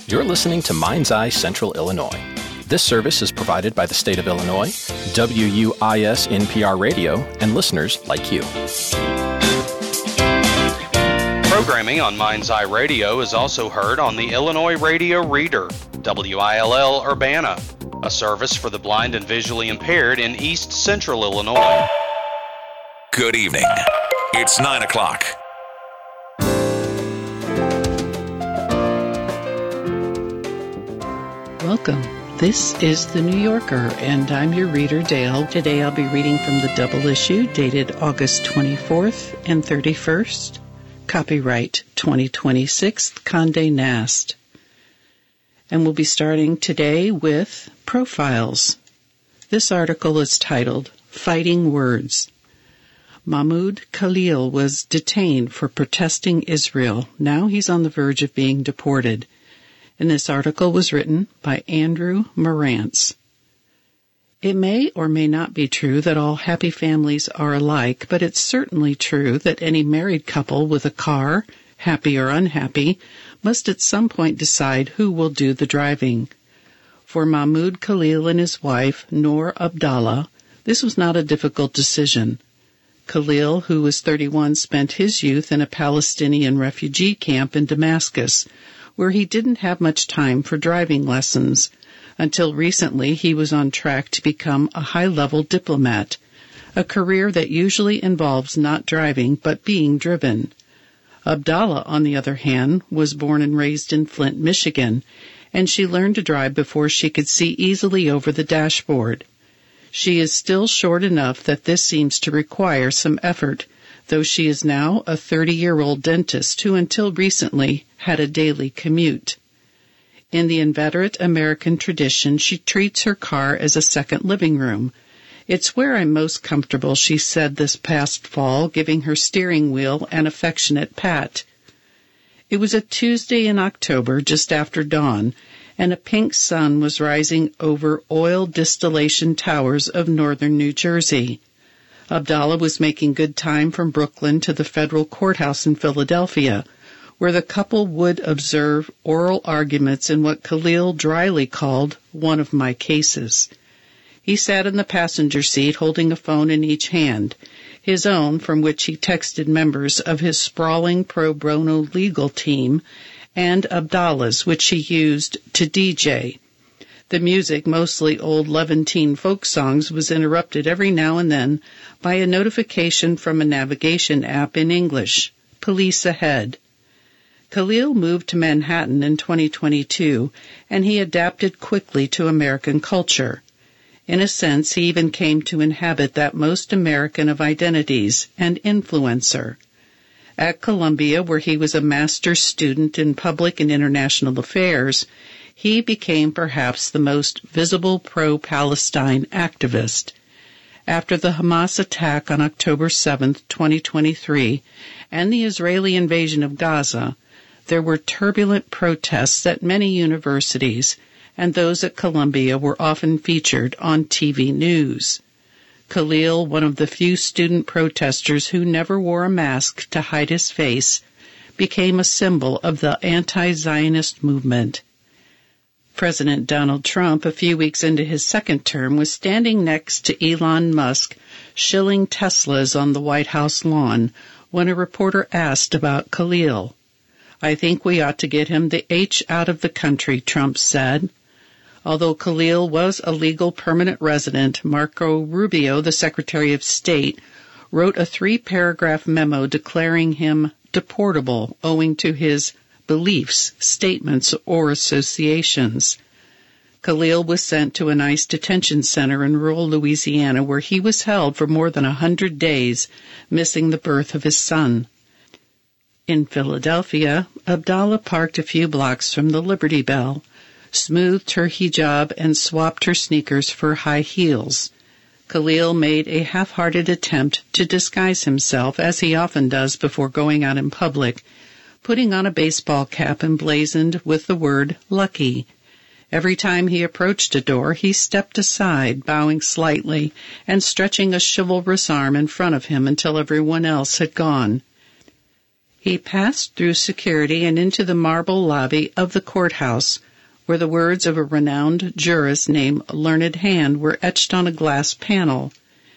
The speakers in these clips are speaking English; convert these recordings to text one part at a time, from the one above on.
You're listening to Mind's Eye Central Illinois. This service is provided by the state of Illinois, WUIS NPR Radio, and listeners like you. Programming on Mind's Eye Radio is also heard on the Illinois Radio Reader, WILL Urbana, a service for the blind and visually impaired in East Central Illinois. Good evening. It's 9 o'clock. Welcome. This is The New Yorker, and I'm your reader, Dale. Today I'll be reading from the double issue dated August 24th and 31st. Copyright 2026, Condé Nast. And we'll be starting today with Profiles. This article is titled, Fighting Words. Mahmoud Khalil was detained for protesting Israel. Now he's on the verge of being deported. And this article was written by Andrew Marantz. It may or may not be true that all happy families are alike, but it's certainly true that any married couple with a car, happy or unhappy, must at some point decide who will do the driving. For Mahmoud Khalil and his wife, Noor Abdallah, this was not a difficult decision. Khalil, who was 31, spent his youth in a Palestinian refugee camp in Damascus, where he didn't have much time for driving lessons. Until recently, he was on track to become a high-level diplomat, a career that usually involves not driving but being driven. Abdallah, on the other hand, was born and raised in Flint, Michigan, and she learned to drive before she could see easily over the dashboard. She is still short enough that this seems to require some effort, though she is now a 30-year-old dentist who until recently had a daily commute. In the inveterate American tradition, she treats her car as a second living room. It's where I'm most comfortable, she said this past fall, giving her steering wheel an affectionate pat. It was a Tuesday in October, just after dawn, and a pink sun was rising over oil distillation towers of northern New Jersey. Abdallah was making good time from Brooklyn to the federal courthouse in Philadelphia, where the couple would observe oral arguments in what Khalil dryly called one of my cases. He sat in the passenger seat holding a phone in each hand, his own from which he texted members of his sprawling pro bono legal team, and Abdallah's, which he used to DJ. The music, mostly old Levantine folk songs, was interrupted every now and then by a notification from a navigation app in English, Police Ahead. Khalil moved to Manhattan in 2022, and he adapted quickly to American culture. In a sense, he even came to inhabit that most American of identities, an influencer. At Columbia, where he was a master's student in public and international affairs, he became perhaps the most visible pro-Palestine activist. After the Hamas attack on October 7, 2023, and the Israeli invasion of Gaza, there were turbulent protests at many universities, and those at Columbia were often featured on TV news. Khalil, one of the few student protesters who never wore a mask to hide his face, became a symbol of the anti-Zionist movement. President Donald Trump, a few weeks into his second term, was standing next to Elon Musk shilling Teslas on the White House lawn when a reporter asked about Khalil. I think we ought to get him the H out of the country, Trump said. Although Khalil was a legal permanent resident, Marco Rubio, the Secretary of State, wrote a 3-paragraph memo declaring him deportable owing to his beliefs, statements, or associations. Khalil was sent to an ICE detention center in rural Louisiana where he was held for more than 100 days, missing the birth of his son. In Philadelphia, Abdallah parked a few blocks from the Liberty Bell, smoothed her hijab, and swapped her sneakers for high heels. Khalil made a half-hearted attempt to disguise himself, as he often does before going out in public, putting on a baseball cap emblazoned with the word Lucky. Every time he approached a door, he stepped aside, bowing slightly and stretching a chivalrous arm in front of him until everyone else had gone. He passed through security and into the marble lobby of the courthouse, where the words of a renowned jurist named Learned Hand were etched on a glass panel.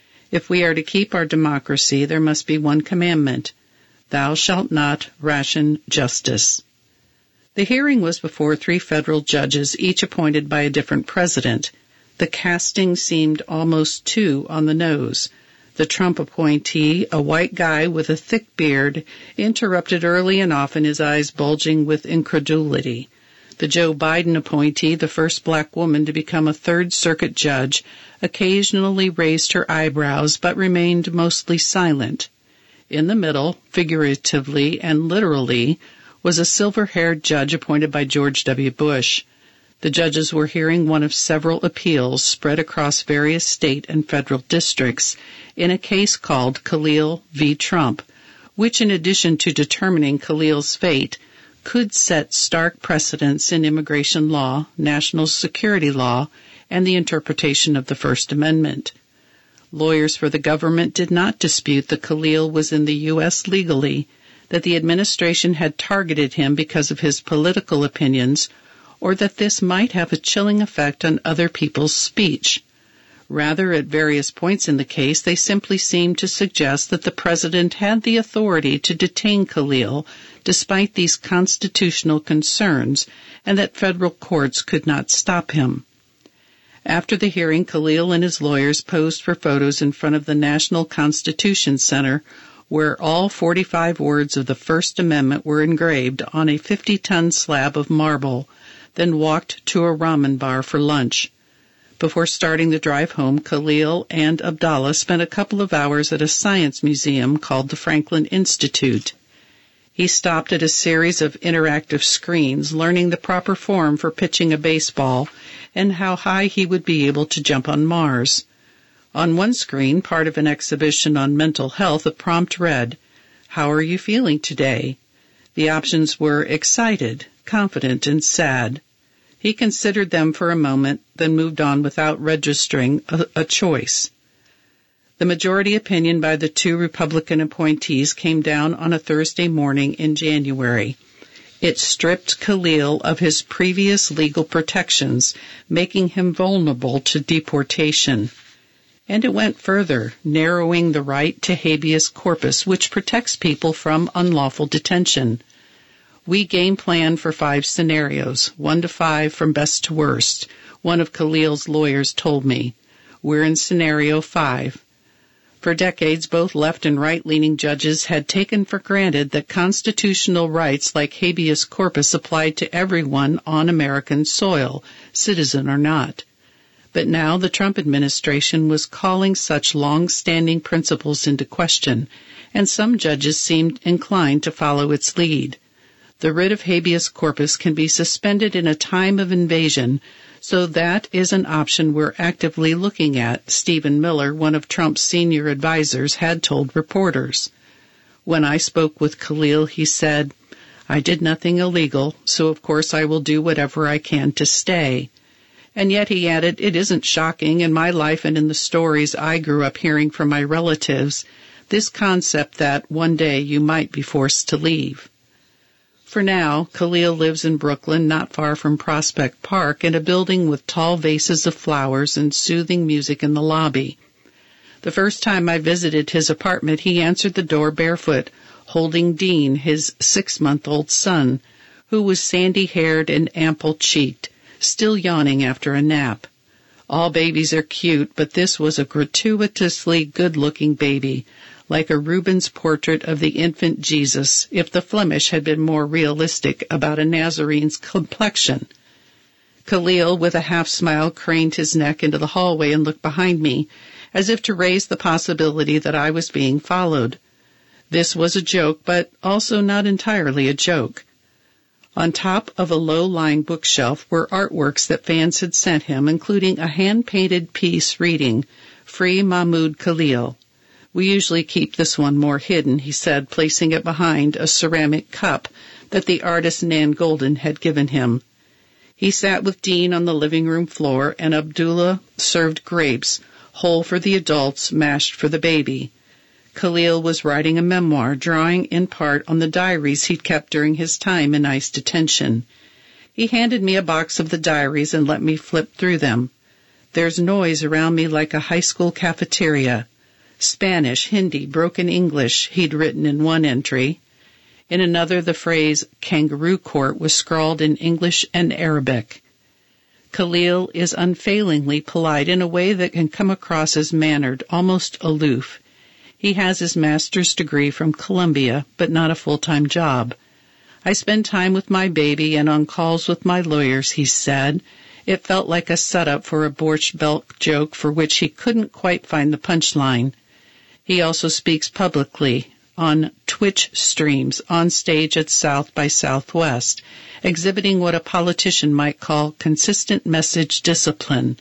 If we are to keep our democracy, there must be one commandment: thou shalt not ration justice. The hearing was before 3 federal judges, each appointed by a different president. The casting seemed almost too on the nose. The Trump appointee, a white guy with a thick beard, interrupted early and often, his eyes bulging with incredulity. The Joe Biden appointee, the first black woman to become a Third Circuit judge, occasionally raised her eyebrows but remained mostly silent. In the middle, figuratively and literally, was a silver-haired judge appointed by George W. Bush. The judges were hearing one of several appeals spread across various state and federal districts in a case called Khalil v. Trump, which, in addition to determining Khalil's fate, could set stark precedents in immigration law, national security law, and the interpretation of the First Amendment. Lawyers for the government did not dispute that Khalil was in the U.S. legally, that the administration had targeted him because of his political opinions, or that this might have a chilling effect on other people's speech. Rather, at various points in the case, they simply seemed to suggest that the president had the authority to detain Khalil despite these constitutional concerns, and that federal courts could not stop him. After the hearing, Khalil and his lawyers posed for photos in front of the National Constitution Center, where all 45 words of the First Amendment were engraved on a 50-ton slab of marble, then walked to a ramen bar for lunch. Before starting the drive home, Khalil and Abdallah spent a couple of hours at a science museum called the Franklin Institute. He stopped at a series of interactive screens, learning the proper form for pitching a baseball and how high he would be able to jump on Mars. On one screen, part of an exhibition on mental health, a prompt read, "How are you feeling today?" The options were excited, confident, and sad. He considered them for a moment, then moved on without registering a choice. The majority opinion by the 2 Republican appointees came down on a Thursday morning in January. It stripped Khalil of his previous legal protections, making him vulnerable to deportation. And it went further, narrowing the right to habeas corpus, which protects people from unlawful detention. We game planned for 5 scenarios, 1 to 5 from best to worst, one of Khalil's lawyers told me. We're in scenario 5. For decades, both left and right-leaning judges had taken for granted that constitutional rights like habeas corpus applied to everyone on American soil, citizen or not. But now the Trump administration was calling such long-standing principles into question, and some judges seemed inclined to follow its lead. The writ of habeas corpus can be suspended in a time of invasion, so that is an option we're actively looking at, Stephen Miller, one of Trump's senior advisors, had told reporters. When I spoke with Khalil, he said, "I did nothing illegal, so of course I will do whatever I can to stay." And yet, he added, it isn't shocking in my life and in the stories I grew up hearing from my relatives, this concept that one day you might be forced to leave. For now, Khalil lives in Brooklyn, not far from Prospect Park, in a building with tall vases of flowers and soothing music in the lobby. The first time I visited his apartment, he answered the door barefoot, holding Dean, his 6-month-old son, who was sandy-haired and ample-cheeked, still yawning after a nap. All babies are cute, but this was a gratuitously good-looking baby, like a Rubens portrait of the infant Jesus, if the Flemish had been more realistic about a Nazarene's complexion. Khalil, with a half-smile, craned his neck into the hallway and looked behind me, as if to raise the possibility that I was being followed. This was a joke, but also not entirely a joke. On top of a low-lying bookshelf were artworks that fans had sent him, including a hand-painted piece reading, "Free Mahmoud Khalil." "We usually keep this one more hidden," he said, placing it behind a ceramic cup that the artist Nan Golden had given him. He sat with Dean on the living room floor, and Abdullah served grapes, whole for the adults, mashed for the baby. Khalil was writing a memoir, drawing in part on the diaries he'd kept during his time in ICE detention. He handed me a box of the diaries and let me flip through them. There's noise around me like a high school cafeteria. Spanish, Hindi, broken English, he'd written in one entry. In another, the phrase kangaroo court was scrawled in English and Arabic. Khalil is unfailingly polite in a way that can come across as mannered, almost aloof. He has his master's degree from Columbia, but not a full-time job. I spend time with my baby and on calls with my lawyers, he said. It felt like a setup for a Borscht Belt joke for which he couldn't quite find the punchline. He also speaks publicly on Twitch streams on stage at South by Southwest, exhibiting what a politician might call consistent message discipline.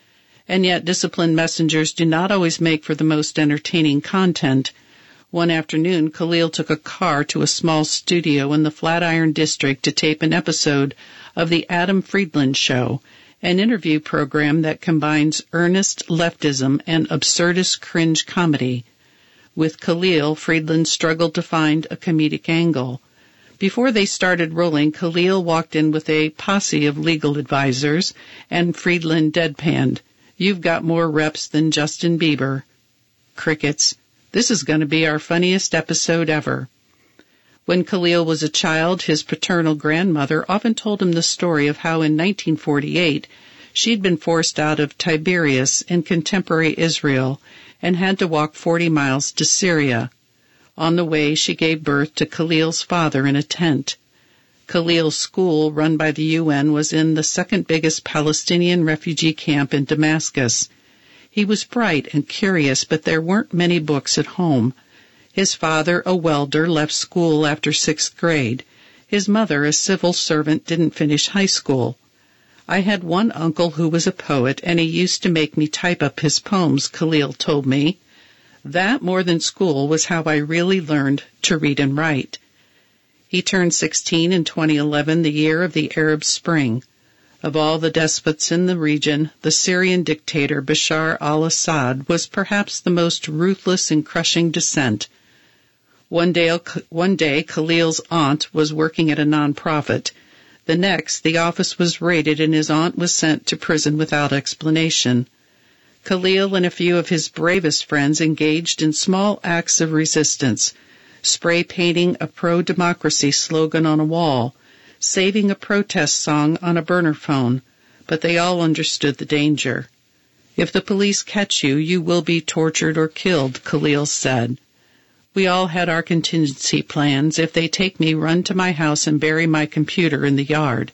And yet disciplined messengers do not always make for the most entertaining content. One afternoon, Khalil took a car to a small studio in the Flatiron District to tape an episode of The Adam Friedland Show, an interview program that combines earnest leftism and absurdist cringe comedy. With Khalil, Friedland struggled to find a comedic angle. Before they started rolling, Khalil walked in with a posse of legal advisors, and Friedland deadpanned, "You've got more reps than Justin Bieber." Crickets. "This is going to be our funniest episode ever." When Khalil was a child, his paternal grandmother often told him the story of how in 1948 she'd been forced out of Tiberias in contemporary Israel and had to walk 40 miles to Syria. On the way, she gave birth to Khalil's father in a tent. Khalil's school, run by the UN, was in the second biggest Palestinian refugee camp in Damascus. He was bright and curious, but there weren't many books at home. His father, a welder, left school after 6th grade. His mother, a civil servant, didn't finish high school. I had one uncle who was a poet, and he used to make me type up his poems, Khalil told me. That, more than school, was how I really learned to read and write. He turned 16 in 2011, the year of the Arab Spring. Of all the despots in the region, the Syrian dictator Bashar al-Assad was perhaps the most ruthless in crushing dissent. One day, Khalil's aunt was working at a nonprofit. The next, the office was raided and his aunt was sent to prison without explanation. Khalil and a few of his bravest friends engaged in small acts of resistance, spray painting a pro-democracy slogan on a wall, saving a protest song on a burner phone, but they all understood the danger. "If the police catch you, you will be tortured or killed," Khalil said. "We all had our contingency plans. If they take me, run to my house and bury my computer in the yard."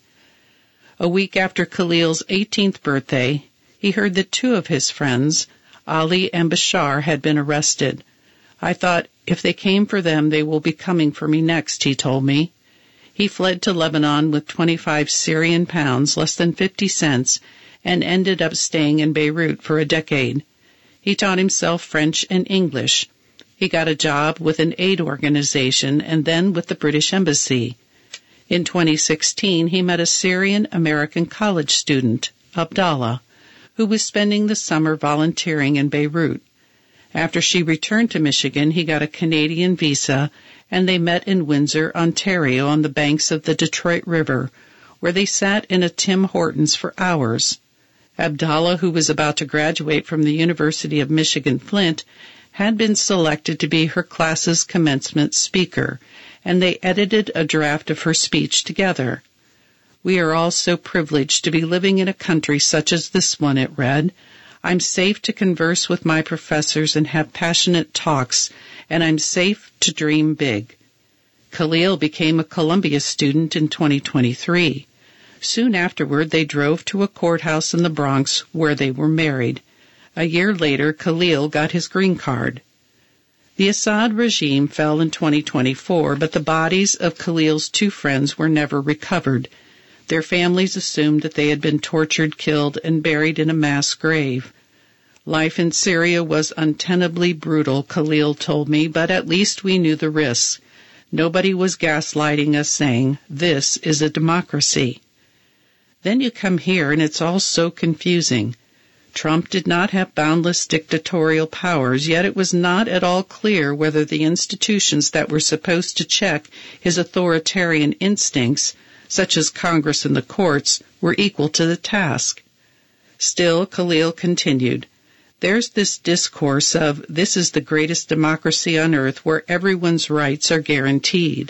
A week after Khalil's 18th birthday, he heard that 2 of his friends, Ali and Bashar, had been arrested. "I thought, if they came for them, they will be coming for me next," he told me. He fled to Lebanon with 25 Syrian pounds, less than 50 cents, and ended up staying in Beirut for a decade. He taught himself French and English. He got a job with an aid organization and then with the British Embassy. In 2016, he met a Syrian-American college student, Abdallah, who was spending the summer volunteering in Beirut. After she returned to Michigan, he got a Canadian visa, and they met in Windsor, Ontario, on the banks of the Detroit River, where they sat in a Tim Hortons for hours. Abdallah, who was about to graduate from the University of Michigan-Flint, had been selected to be her class's commencement speaker, and they edited a draft of her speech together. "We are all so privileged to be living in a country such as this one," it read. "I'm safe to converse with my professors and have passionate talks, and I'm safe to dream big." Khalil became a Columbia student in 2023. Soon afterward, they drove to a courthouse in the Bronx where they were married. A year later, Khalil got his green card. The Assad regime fell in 2024, but the bodies of Khalil's 2 friends were never recovered. Their families assumed that they had been tortured, killed, and buried in a mass grave. "Life in Syria was untenably brutal," Khalil told me, "but at least we knew the risks. Nobody was gaslighting us saying, 'This is a democracy.' Then you come here and it's all so confusing. Trump did not have boundless dictatorial powers, yet it was not at all clear whether the institutions that were supposed to check his authoritarian instincts, such as Congress and the courts, were equal to the task. Still, Khalil continued, "There's this discourse of this is the greatest democracy on earth where everyone's rights are guaranteed."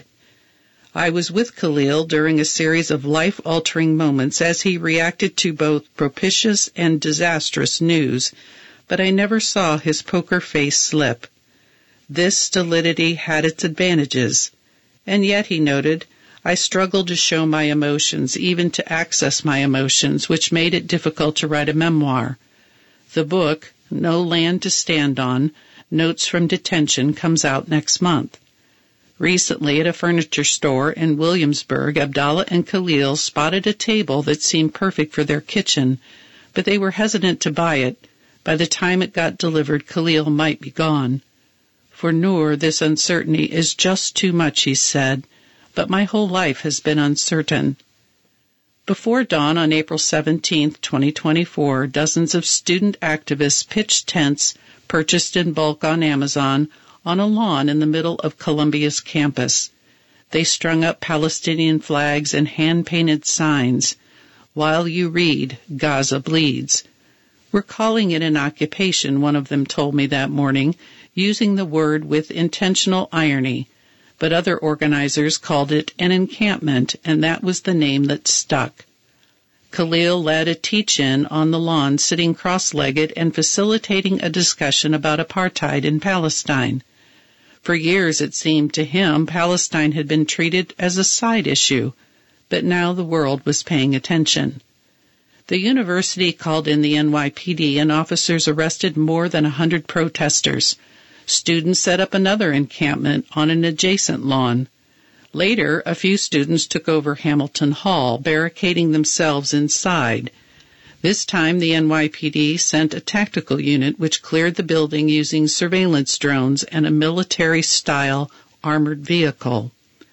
I was with Khalil during a series of life-altering moments as he reacted to both propitious and disastrous news, but I never saw his poker face slip. This stolidity had its advantages, and yet, he noted, I struggled to show my emotions, even to access my emotions, which made it difficult to write a memoir. The book, No Land to Stand On, Notes from Detention, comes out next month. Recently, at a furniture store in Williamsburg, Abdallah and Khalil spotted a table that seemed perfect for their kitchen, but they were hesitant to buy it. By the time it got delivered, Khalil might be gone. "For Noor, this uncertainty is just too much," he said, "but my whole life has been uncertain." Before dawn on April 17, 2024, dozens of student activists pitched tents, purchased in bulk on Amazon, on a lawn in the middle of Columbia's campus. They strung up Palestinian flags and hand-painted signs. "While you read, Gaza bleeds." "We're calling it an occupation," one of them told me that morning, using the word with intentional irony. But other organizers called it an encampment, and that was the name that stuck. Khalil led a teach-in on the lawn, sitting cross-legged and facilitating a discussion about apartheid in Palestine. For years, it seemed to him, Palestine had been treated as a side issue, but now the world was paying attention. The university called in the NYPD, and officers arrested more than 100 protesters. Students set up another encampment on an adjacent lawn. Later, a few students took over Hamilton Hall, barricading themselves inside. This time, the NYPD sent a tactical unit which cleared the building using surveillance drones and a military-style armored vehicle.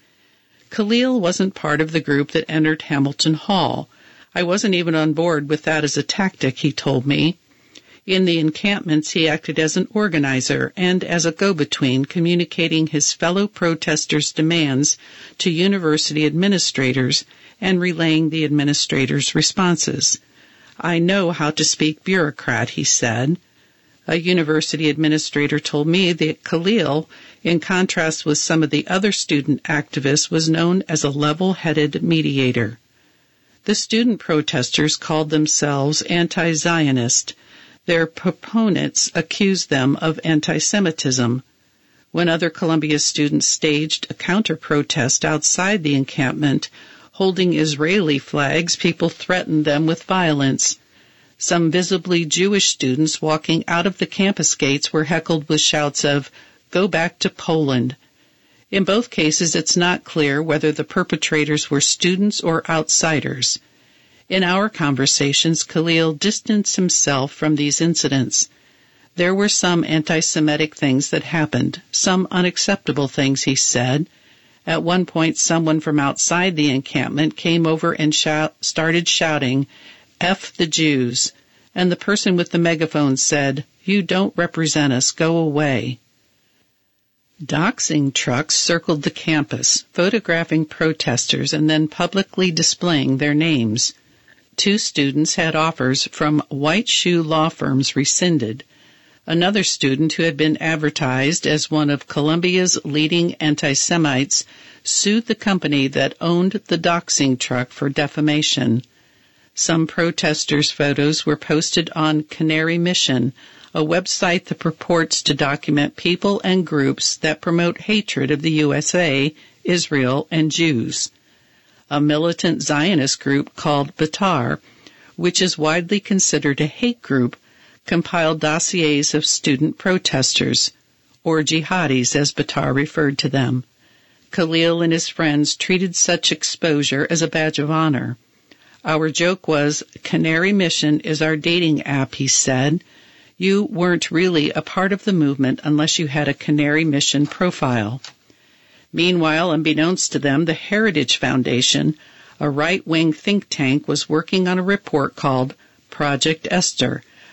Khalil wasn't part of the group that entered Hamilton Hall. "I wasn't even on board with that as a tactic," he told me. In the encampments, he acted as an organizer and as a go-between, communicating his fellow protesters' demands to university administrators and relaying the administrators' responses. "I know how to speak bureaucrat," he said. A university administrator told me that Khalil, in contrast with some of the other student activists, was known as a level-headed mediator. The student protesters called themselves anti-Zionist. Their proponents accused them of anti-Semitism. When other Columbia students staged a counter-protest outside the encampment, holding Israeli flags, people threatened them with violence. Some visibly Jewish students walking out of the campus gates were heckled with shouts of, "Go back to Poland." In both cases, it's not clear whether the perpetrators were students or outsiders. In our conversations, Khalil distanced himself from these incidents. There were some anti-Semitic things that happened, some unacceptable things, he said. At one point, someone from outside the encampment came over and started shouting, "F the Jews," and the person with the megaphone said, "You don't represent us, go away." Doxing trucks circled the campus, photographing protesters and then publicly displaying their names. 2 students had offers from white shoe law firms rescinded. Another student, who had been advertised as one of Columbia's leading anti-Semites, sued the company that owned the doxing truck for defamation. Some protesters' photos were posted on Canary Mission, a website that purports to document people and groups that promote hatred of the USA, Israel, and Jews. A militant Zionist group called Batar, which is widely considered a hate group, compiled dossiers of student protesters, or jihadis as Batar referred to them. Khalil and his friends treated such exposure as a badge of honor. Our joke was, "Canary Mission is our dating app," he said. "You weren't really a part of the movement unless you had a Canary Mission profile." Meanwhile, unbeknownst to them, the Heritage Foundation, a right-wing think tank, was working on a report called Project Esther,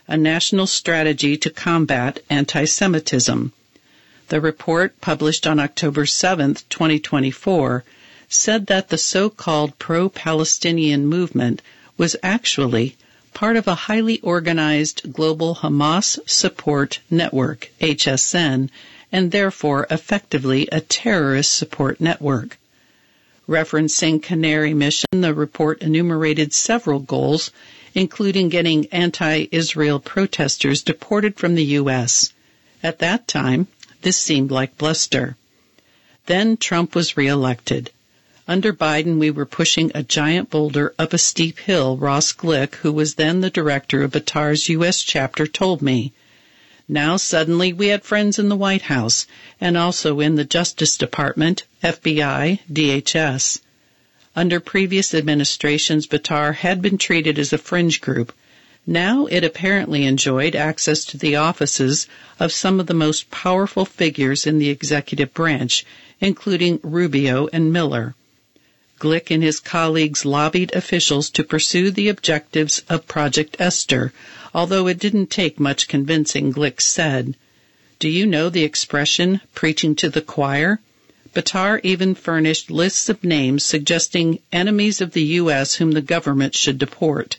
a national strategy to combat anti-Semitism. The report, published on October 7, 2024, said that the so-called pro-Palestinian movement was actually part of a highly organized global Hamas support network, HSN, and therefore effectively a terrorist support network. Referencing Canary Mission, the report enumerated several goals, including getting anti-Israel protesters deported from the U.S. At that time, this seemed like bluster. Then Trump was reelected. Under Biden, we were pushing a giant boulder up a steep hill, Ross Glick, who was then the director of Batar's U.S. chapter, told me. Now suddenly we had friends in the White House and also in the Justice Department, FBI, DHS. Under previous administrations, Batar had been treated as a fringe group. Now it apparently enjoyed access to the offices of some of the most powerful figures in the executive branch, including Rubio and Miller. Glick and his colleagues lobbied officials to pursue the objectives of Project Esther, although it didn't take much convincing, Glick said. Do you know the expression, preaching to the choir? Batar even furnished lists of names suggesting enemies of the U.S. whom the government should deport.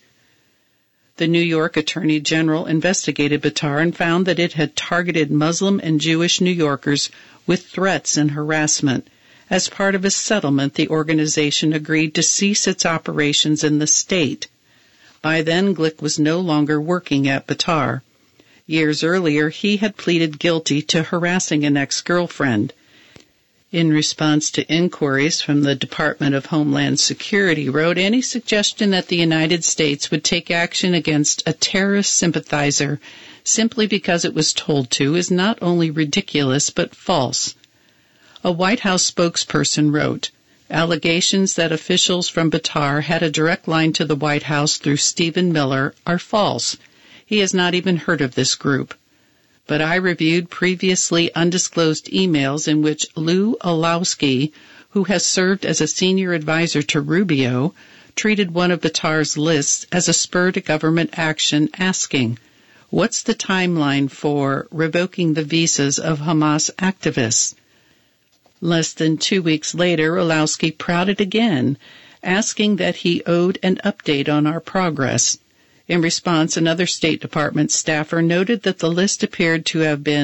The New York Attorney General investigated Batar and found that it had targeted Muslim and Jewish New Yorkers with threats and harassment. As part of a settlement, the organization agreed to cease its operations in the state. By then, Glick was no longer working at Batar. Years earlier, he had pleaded guilty to harassing an ex-girlfriend. In response to inquiries from the Department of Homeland Security, wrote, any suggestion that the United States would take action against a terrorist sympathizer simply because it was told to is not only ridiculous but false. A White House spokesperson wrote, allegations that officials from Batar had a direct line to the White House through Stephen Miller are false. He has not even heard of this group. But I reviewed previously undisclosed emails in which Lou Olowski, who has served as a senior advisor to Rubio, treated one of Batar's lists as a spur to government action, asking, what's the timeline for revoking the visas of Hamas activists? Less than 2 weeks later, Olowski prodded again, asking that he owed an update on our progress. In response, another State Department staffer noted that the list appeared to have been